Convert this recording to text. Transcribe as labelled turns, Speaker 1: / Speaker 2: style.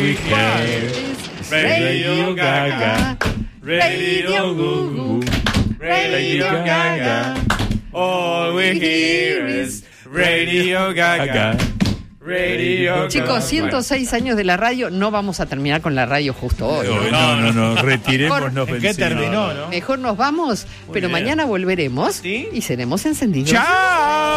Speaker 1: we hear is Radio Gaga, Radio Goo Goo, Radio Gaga. All we hear is Radio Gaga. Radio
Speaker 2: Chicos,
Speaker 1: Gaga.
Speaker 2: 106 años de la radio, no vamos a terminar con la radio justo hoy.
Speaker 3: No, retirémonos.
Speaker 4: ¿En qué terminó, no?
Speaker 2: Mejor nos vamos, pero
Speaker 1: bien.
Speaker 2: mañana volveremos
Speaker 1: ¿Sí?
Speaker 2: y seremos encendidos.
Speaker 3: ¡Chao!